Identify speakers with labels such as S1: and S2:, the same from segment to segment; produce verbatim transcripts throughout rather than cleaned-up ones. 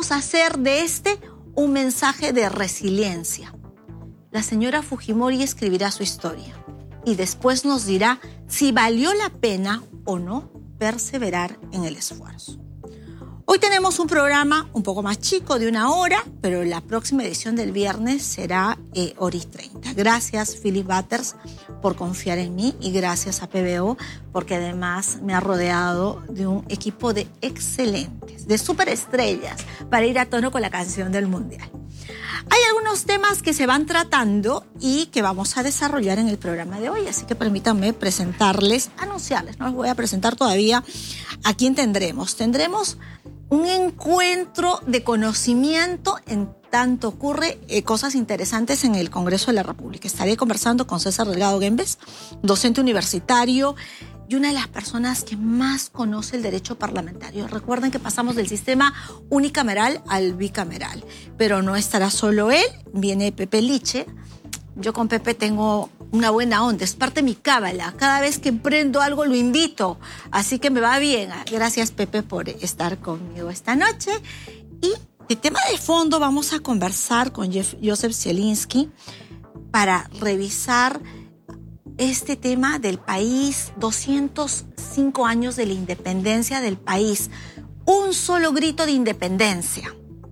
S1: vamos a hacer de este un mensaje de resiliencia. La señora Fujimori escribirá su historia y después nos dirá si valió la pena o no perseverar en el esfuerzo. Hoy tenemos un programa un poco más chico, de una hora, pero la próxima edición del viernes será eh, hora y treinta. Gracias, Philip Butters, por confiar en mí, y gracias a P B O, porque además me ha rodeado de un equipo de excelentes, de superestrellas, para ir a tono con la canción del Mundial. Hay algunos temas que se van tratando y que vamos a desarrollar en el programa de hoy, así que permítanme presentarles, anunciarles, no les voy a presentar todavía a quién tendremos. Tendremos un encuentro de conocimiento en tanto ocurre eh, cosas interesantes en el Congreso de la República. Estaré conversando con César Delgado Guembes, docente universitario y una de las personas que más conoce el derecho parlamentario. Recuerden que pasamos del sistema unicameral al bicameral, pero no estará solo él, viene Pepe Liche. Yo con Pepe tengo una buena onda, es parte de mi cábala. Cada vez que emprendo algo lo invito, así que me va bien. Gracias, Pepe, por estar conmigo esta noche. Y de tema de fondo vamos a conversar con Jeff, Joseph Zielinski para revisar este tema del país, doscientos cinco años de la independencia del país. Un solo grito de independencia,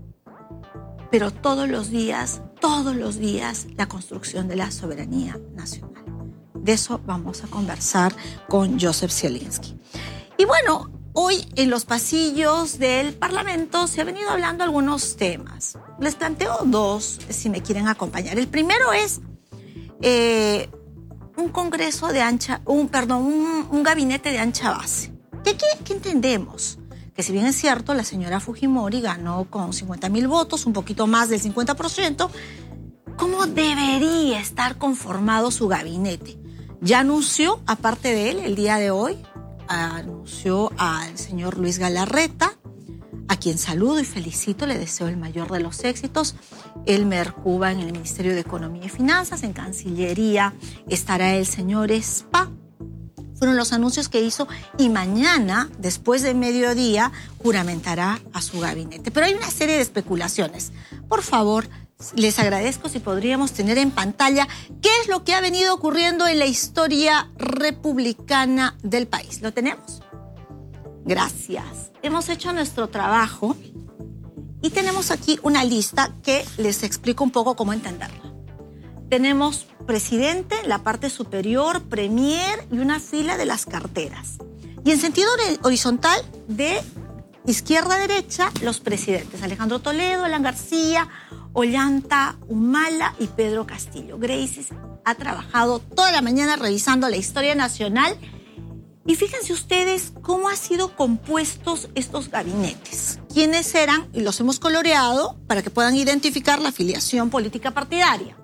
S1: pero todos los días, todos los días, la construcción de la soberanía nacional. De eso vamos a conversar con Joseph Zielinski. Y bueno, hoy en los pasillos del Parlamento se ha venido hablando algunos temas. Les planteo dos, si me quieren acompañar. El primero es eh, un congreso de ancha, un, perdón, un, un gabinete de ancha base. ¿Qué, qué, qué entendemos? Que si bien es cierto, la señora Fujimori ganó con cincuenta mil votos, un poquito más del cincuenta por ciento, ¿cómo debería estar conformado su gabinete? Ya anunció, aparte de él, el día de hoy, anunció al señor Luis Galarreta, a quien saludo y felicito, le deseo el mayor de los éxitos. Elmer Cuba en el Ministerio de Economía y Finanzas, en Cancillería estará el señor Spa. Fueron los anuncios que hizo, y mañana, después de mediodía, juramentará a su gabinete. Pero hay una serie de especulaciones. Por favor, les agradezco si podríamos tener en pantalla qué es lo que ha venido ocurriendo en la historia republicana del país. ¿Lo tenemos? Gracias. Hemos hecho nuestro trabajo y tenemos aquí una lista que les explico un poco cómo entenderla. Tenemos presidente, la parte superior, premier y una fila de las carteras. Y en sentido horizontal, de izquierda a derecha, los presidentes: Alejandro Toledo, Alan García, Ollanta Humala y Pedro Castillo. Gracie ha trabajado toda la mañana revisando la historia nacional. Y fíjense ustedes cómo han sido compuestos estos gabinetes. ¿Quiénes eran? Y los hemos coloreado para que puedan identificar la afiliación política partidaria.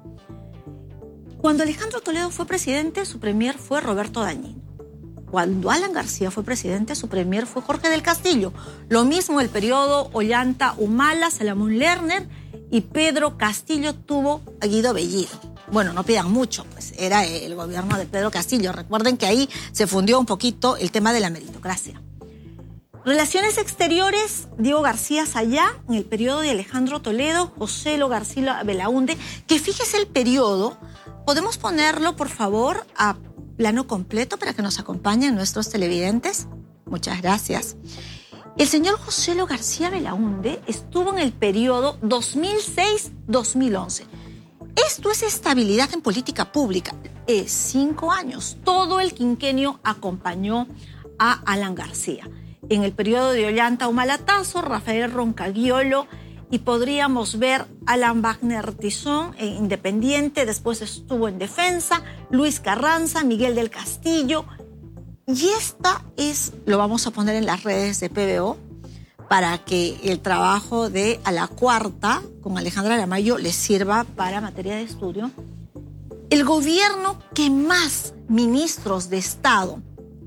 S1: Cuando Alejandro Toledo fue presidente, su premier fue Roberto Dañino. Cuando Alan García fue presidente, su premier fue Jorge del Castillo. Lo mismo el periodo Ollanta Humala, Salamón Lerner, y Pedro Castillo tuvo a Guido Bellido. Bueno, no pidan mucho, pues era el gobierno de Pedro Castillo. Recuerden que ahí se fundió un poquito el tema de la meritocracia. Relaciones exteriores, Diego García Sayá, en el periodo de Alejandro Toledo, José Lo García Belaúnde, que fíjese el periodo. ¿Podemos ponerlo, por favor, a plano completo para que nos acompañen nuestros televidentes? Muchas gracias. El señor José Lo García Belaúnde estuvo en el periodo dos mil seis a dos mil once. Esto es estabilidad en política pública. Es cinco años. Todo el quinquenio acompañó a Alan García. En el periodo de Ollanta Humala Tazo, Rafael Roncagliolo, y podríamos ver Alan Wagner Tizón, eh, independiente, después estuvo en defensa, Luis Carranza, Miguel del Castillo. Y esta es, lo vamos a poner en las redes de P B O, para que el trabajo de A la Cuarta, con Alejandra Aramayo, les sirva para materia de estudio. El gobierno que más ministros de Estado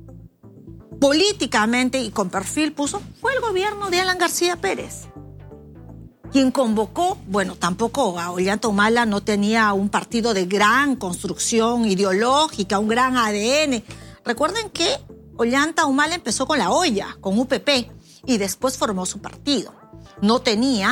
S1: políticamente y con perfil puso fue el gobierno de Alan García Pérez. Quien convocó, bueno, tampoco a Ollanta Humala no tenía un partido de gran construcción ideológica, un gran A D N. Recuerden que Ollanta Humala empezó con la olla, con U P P, y después formó su partido. No tenía